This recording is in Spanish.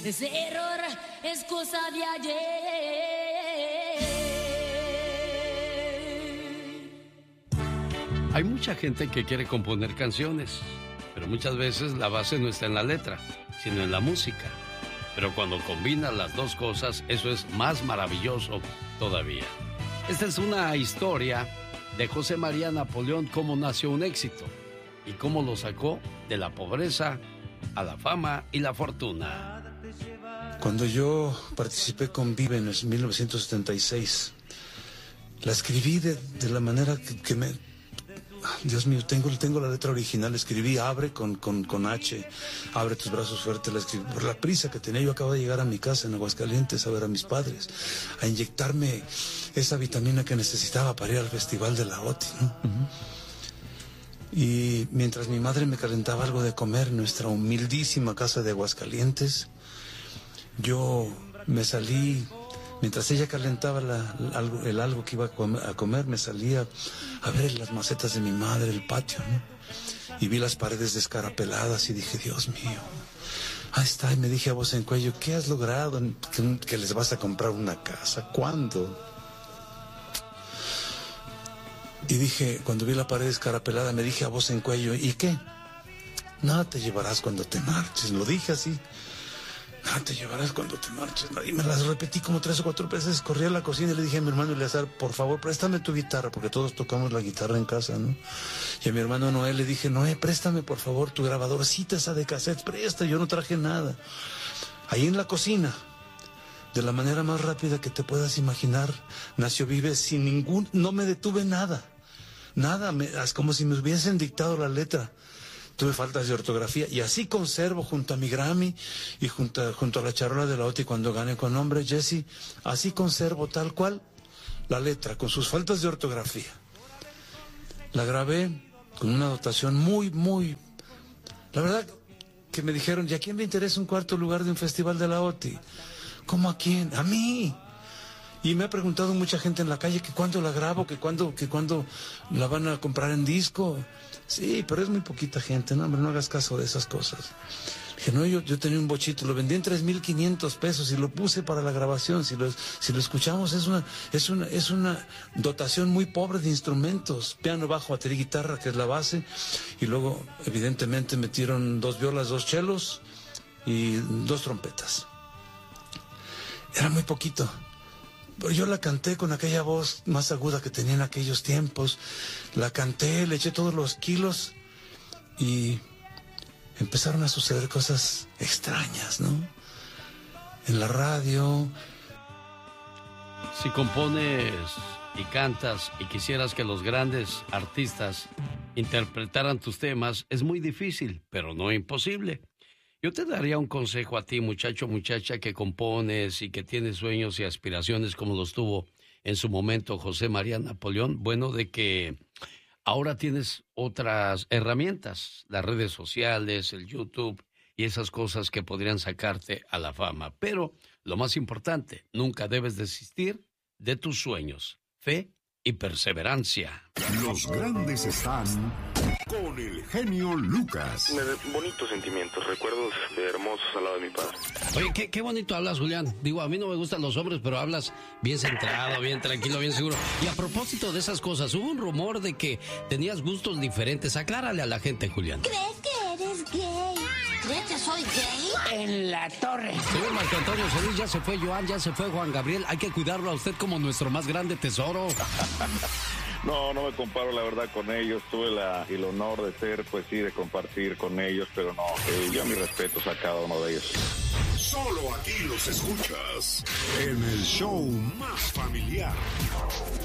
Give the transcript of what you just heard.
Ese error es cosa de ayer. Hay mucha gente que quiere componer canciones, pero muchas veces la base no está en la letra, sino en la música. Pero cuando combinas las dos cosas, eso es más maravilloso todavía. Esta es una historia de José María Napoleón, cómo nació un éxito y cómo lo sacó de la pobreza a la fama y la fortuna. Cuando yo participé con Vive en el 1976, la escribí de la manera que me... Dios mío, tengo la letra original, escribí abre con H, abre tus brazos fuertes, la escribí por la prisa que tenía. Yo acabo de llegar a mi casa en Aguascalientes a ver a mis padres, a inyectarme esa vitamina que necesitaba para ir al festival de la OTI, ¿no? Y mientras mi madre me calentaba algo de comer en nuestra humildísima casa de Aguascalientes, yo me salí. Mientras ella calentaba el algo que iba a comer, me salía a ver las macetas de mi madre, el patio, ¿no? Y vi las paredes descarapeladas y dije, Dios mío, ahí está. Y me dije a voz en cuello, ¿qué has logrado? ¿Que les vas a comprar una casa? ¿Cuándo? Y dije, cuando vi la pared descarapelada, me dije a voz en cuello, ¿y qué? Nada te llevarás cuando te marches. Lo dije así. Nada te llevarás cuando te marches. Y me las repetí como 3 o 4 veces. Corrí a la cocina y le dije a mi hermano Eleazar, por favor, préstame tu guitarra, porque todos tocamos la guitarra en casa, ¿no? Y a mi hermano Noé le dije, Noé, préstame por favor tu grabadorcita esa de cassette, presta, yo no traje nada. Ahí en la cocina, de la manera más rápida que te puedas imaginar, nació Vive sin ningún... No me detuve nada. Nada, es como si me hubiesen dictado la letra. Tuve faltas de ortografía y así conservo junto a mi Grammy y junto a la charola de la OTI cuando gané con nombre Jesse, así conservo tal cual la letra con sus faltas de ortografía. La grabé con una dotación muy... La verdad que me dijeron, ¿y a quién le interesa un cuarto lugar de un festival de la OTI? ¿Cómo a quién? ¡A mí! Y me ha preguntado mucha gente en la calle que cuándo la grabo, que cuándo la van a comprar en disco. Sí, pero es muy poquita gente, no, hombre, no hagas caso de esas cosas. Dije, no, yo tenía un bochito, lo vendí en 3,500 pesos y lo puse para la grabación. Si lo escuchamos, es una dotación muy pobre de instrumentos. Piano, bajo, batería, guitarra, que es la base. Y luego, evidentemente, metieron 2 violas, 2 chelos y 2 trompetas. Era muy poquito. Pero yo la canté con aquella voz más aguda que tenía en aquellos tiempos. La canté, le eché todos los kilos y empezaron a suceder cosas extrañas, ¿no? En la radio. Si compones y cantas y quisieras que los grandes artistas interpretaran tus temas, es muy difícil, pero no imposible. Yo te daría un consejo a ti, muchacho, muchacha, que compones y que tienes sueños y aspiraciones como los tuvo en su momento José María Napoleón. Bueno, de que ahora tienes otras herramientas, las redes sociales, el YouTube y esas cosas que podrían sacarte a la fama. Pero lo más importante, nunca debes desistir de tus sueños, fe y perseverancia. Los grandes están con el genio Lucas. Bonitos sentimientos, recuerdos hermosos al lado de mi padre. Oye, qué bonito hablas, Julián. Digo, a mí no me gustan los hombres, pero hablas bien centrado, bien tranquilo, bien seguro. Y a propósito de esas cosas, hubo un rumor de que tenías gustos diferentes. Aclárale a la gente, Julián. ¿Crees que eres gay? ¿Crees que soy gay? En la torre. Señor Marco Antonio Solís, ya se fue Joan, ya se fue Juan Gabriel. Hay que cuidarlo a usted como nuestro más grande tesoro. No me comparo la verdad con ellos. Tuve el honor de ser, pues sí, de compartir con ellos, pero no, yo mis respetos a cada uno de ellos. Solo aquí los escuchas en el show más familiar.